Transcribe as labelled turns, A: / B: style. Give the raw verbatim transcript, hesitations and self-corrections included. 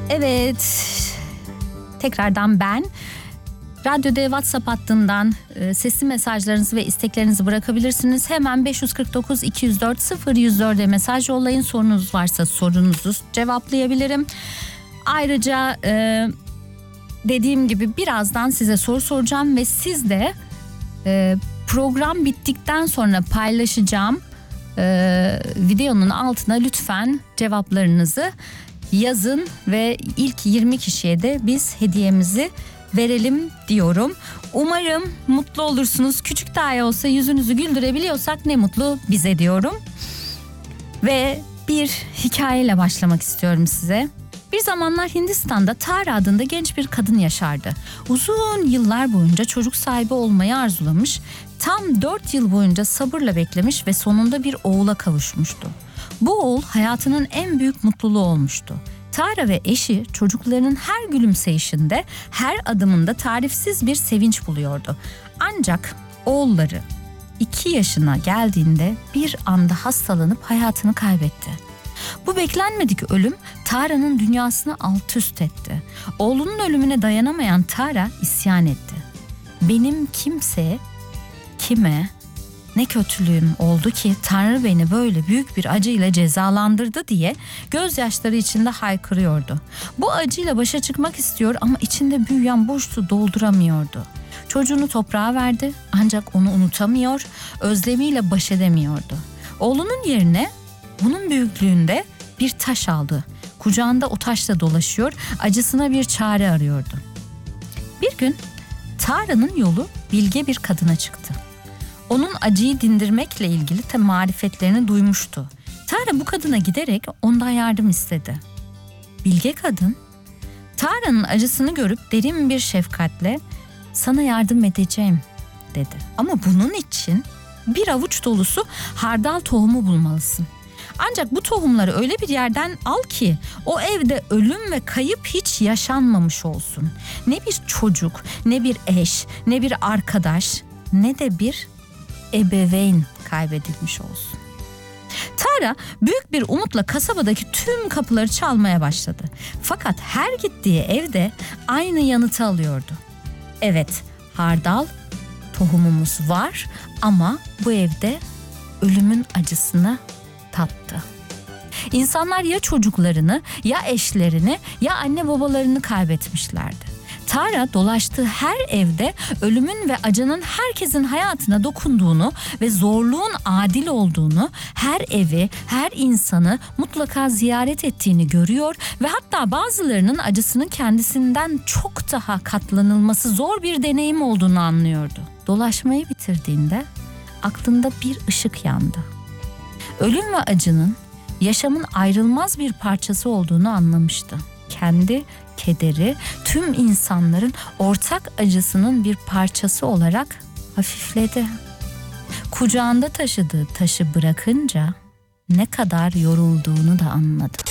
A: Evet, tekrardan ben. Radyoda WhatsApp hattından e, sesli mesajlarınızı ve isteklerinizi bırakabilirsiniz. Hemen beş yüz kırk dokuz iki yüz dört sıfır yüz dört'e mesaj yollayın. Sorunuz varsa sorunuzu cevaplayabilirim. Ayrıca e, dediğim gibi birazdan size soru soracağım ve siz de e, program bittikten sonra paylaşacağım e, videonun altına lütfen cevaplarınızı yazın ve ilk yirmi kişiye de biz hediyemizi verelim diyorum. Umarım mutlu olursunuz. Küçük dahi olsa yüzünüzü güldürebiliyorsak ne mutlu bize diyorum. Ve bir hikayeyle başlamak istiyorum size. Bir zamanlar Hindistan'da Tara adında genç bir kadın yaşardı. Uzun yıllar boyunca çocuk sahibi olmayı arzulamış, tam dört yıl boyunca sabırla beklemiş ve sonunda bir oğula kavuşmuştu. Bu oğul hayatının en büyük mutluluğu olmuştu. Tara ve eşi çocuklarının her gülümseyişinde, her adımında tarifsiz bir sevinç buluyordu. Ancak oğulları iki yaşına geldiğinde bir anda hastalanıp hayatını kaybetti. Bu beklenmedik ölüm Tara'nın dünyasını alt üst etti. Oğlunun ölümüne dayanamayan Tara isyan etti. Benim kimseye, kime, ne kötülüğüm oldu ki Tanrı beni böyle büyük bir acıyla cezalandırdı diye gözyaşları içinde haykırıyordu. Bu acıyla başa çıkmak istiyor ama içinde büyüyen boşluğu dolduramıyordu. Çocuğunu toprağa verdi ancak onu unutamıyor, özlemiyle baş edemiyordu. Oğlunun yerine bunun büyüklüğünde bir taş aldı. Kucağında o taşla dolaşıyor, acısına bir çare arıyordu. Bir gün Tara'nın yolu bilge bir kadına çıktı. Onun acıyı dindirmekle ilgili te marifetlerini duymuştu. Tara bu kadına giderek ondan yardım istedi. Bilge kadın, Tara'nın acısını görüp derin bir şefkatle "Sana yardım edeceğim," dedi. "Ama bunun için bir avuç dolusu hardal tohumu bulmalısın. Ancak bu tohumları öyle bir yerden al ki o evde ölüm ve kayıp hiç yaşanmamış olsun. Ne bir çocuk, ne bir eş, ne bir arkadaş, ne de bir ebeveyn kaybedilmiş olsun." Tara büyük bir umutla kasabadaki tüm kapıları çalmaya başladı. Fakat her gittiği evde aynı yanıtı alıyordu. "Evet, hardal tohumumuz var ama bu evde ölümün acısını tattı." İnsanlar ya çocuklarını, ya eşlerini, ya anne babalarını kaybetmişlerdi. Tara dolaştığı her evde ölümün ve acının herkesin hayatına dokunduğunu ve zorluğun adil olduğunu, her evi, her insanı mutlaka ziyaret ettiğini görüyor ve hatta bazılarının acısının kendisinden çok daha katlanılması zor bir deneyim olduğunu anlıyordu. Dolaşmayı bitirdiğinde aklında bir ışık yandı. Ölüm ve acının yaşamın ayrılmaz bir parçası olduğunu anlamıştı. Kendi kederi tüm insanların ortak acısının bir parçası olarak hafifledi. Kucağında taşıdığı taşı bırakınca ne kadar yorulduğunu da anladı.